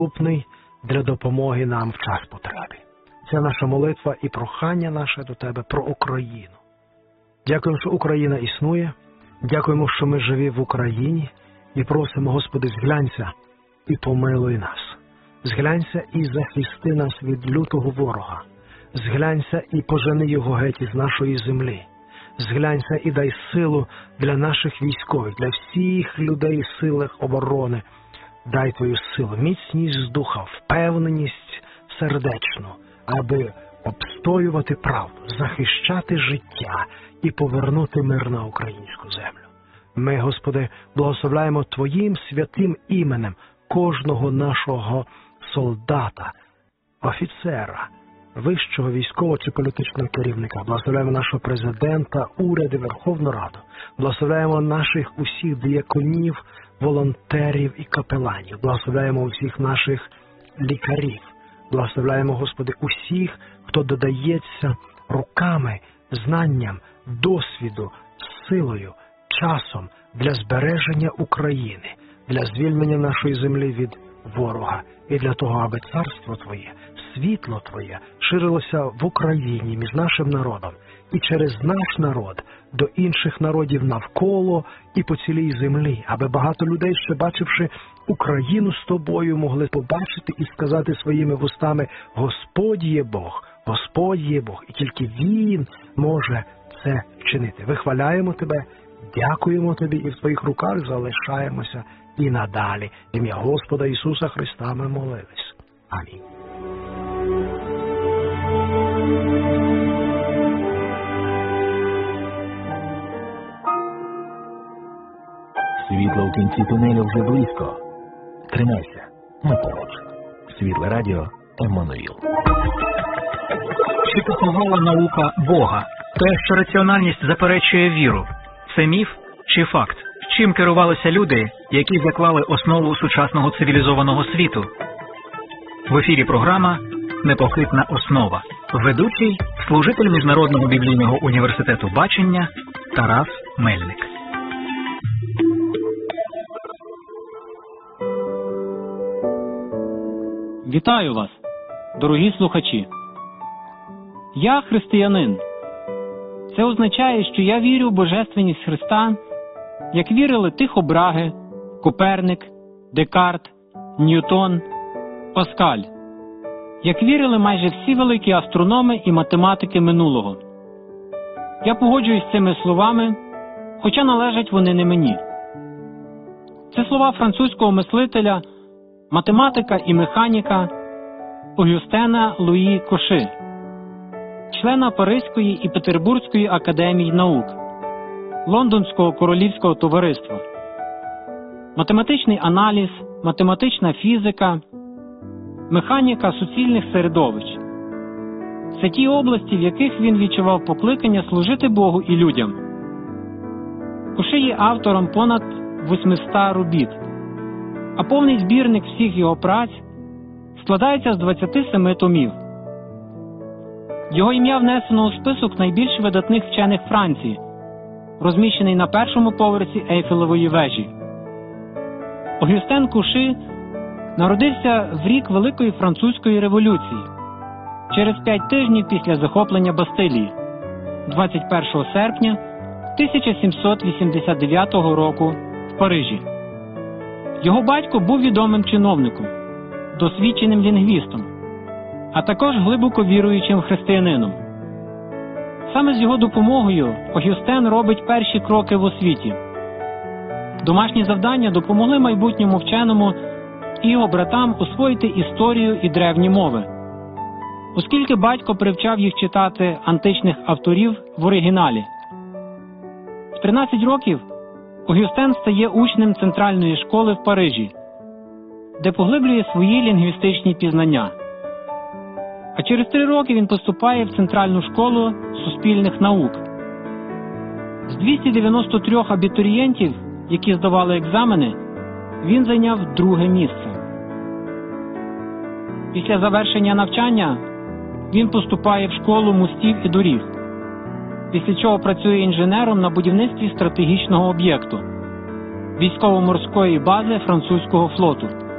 доступний для допомоги нам в час потреби. Це наша молитва і прохання наше до Тебе про Україну. Дякуємо, що Україна існує. Дякуємо, що ми живі в Україні. І просимо, Господи, зглянься і помилуй нас. Зглянься і захисти нас від лютого ворога. Зглянься і пожени його геть із нашої землі. Зглянься і дай силу для наших військових, для всіх людей в силах оборони. Дай Твою силу, міцність духа, впевненість сердечну, аби обстоювати правду, захищати життя і повернути мир на українську землю. Ми, Господи, благословляємо Твоїм святим іменем кожного нашого солдата, офіцера, вищого військового чи політичного керівника. Благословляємо нашого президента, уряд і Верховну Раду. Благословляємо наших усіх дияконів, волонтерів і капеланів. Благословляємо усіх наших лікарів. Благословляємо, Господи, усіх, хто додається руками, знанням, досвіду, силою, часом для збереження України, для звільнення нашої землі від ворога і для того, аби царство Твоє, світло Твоє ширилося в Україні між нашим народом і через наш народ до інших народів навколо і по цілій землі, аби багато людей, ще бачивши Україну з Тобою, могли побачити і сказати своїми вустами: Господь є Бог, Господь є Бог, і тільки Він може це вчинити. Вихваляємо Тебе, дякуємо Тобі і в Твоїх руках залишаємося і надалі. В ім'я Господа Ісуса Христа ми молились. Амінь. Світло в кінці тунелю вже близько. Тримайся, ми поруч. Світле радіо Еммануїл. Чи поховала наука Бога? Те, що раціональність заперечує віру. Це міф чи факт? Чим керувалися люди, які заклали основу сучасного цивілізованого світу? В ефірі програма «Непохитна основа». Ведучий – служитель Міжнародного біблійного університету бачення Тарас Мельник. Вітаю вас, дорогі слухачі! Я християнин. Це означає, що я вірю в божественність Христа, як вірили Тихо Браге, Коперник, Декарт, Ньютон, Паскаль, як вірили майже всі великі астрономи і математики минулого. Я погоджуюсь з цими словами, хоча належать вони не мені. Це слова французького мислителя, математика і механіка Огюстена Луї Коши, члена Паризької і Петербурзької академій наук, Лондонського королівського товариства. Математичний аналіз, математична фізика, механіка суцільних середовищ – це ті області, в яких він відчував покликання служити Богу і людям. Коши є автором понад 800 робіт, а повний збірник всіх його праць складається з 27 томів. Його ім'я внесено у список найбільш видатних вчених Франції, розміщений на першому поверсі Ейфелевої вежі. Огюстен Коши народився в рік Великої Французької революції, через 5 тижнів після захоплення Бастилії, 21 серпня 1789 року в Парижі. Його батько був відомим чиновником, досвідченим лінгвістом, а також глибоко віруючим християнином. Саме з його допомогою Огюстен робить перші кроки в освіті. Домашні завдання допомогли майбутньому вченому і його братам освоїти історію і древні мови, оскільки батько привчав їх читати античних авторів в оригіналі. В 13 років Огюстен стає учнем центральної школи в Парижі, де поглиблює свої лінгвістичні пізнання. А через 3 роки він поступає в Центральну школу суспільних наук. З 293 абітурієнтів, які здавали екзамени, він зайняв 2-е місце. Після завершення навчання він поступає в школу мостів і доріг, після чого працює інженером на будівництві стратегічного об'єкту – військово-морської бази французького флоту.